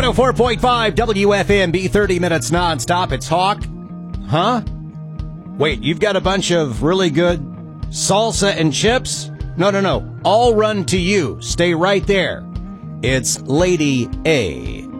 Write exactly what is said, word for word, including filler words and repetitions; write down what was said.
oh four point five W F M B, thirty minutes nonstop. It's Hawk. Huh? Wait, you've got a bunch of really good salsa and chips? No, no, no. I'll run to you. Stay right there. It's Lady A.